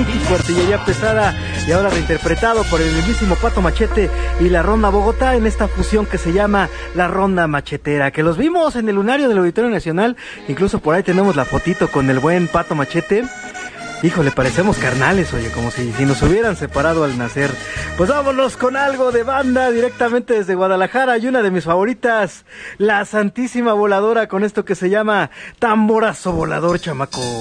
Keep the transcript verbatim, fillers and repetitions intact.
Funky por Artillería Pesada y ahora reinterpretado por el mismísimo Pato Machete y la Ronda Bogotá en esta fusión que se llama La Ronda Machetera, que los vimos en el lunario del Auditorio Nacional, incluso por ahí tenemos la fotito con el buen Pato Machete. Híjole, parecemos carnales, oye, como si, si nos hubieran separado al nacer. Pues vámonos con algo de banda directamente desde Guadalajara y una de mis favoritas, La Santísima Voladora, con esto que se llama Tamborazo Volador, chamaco.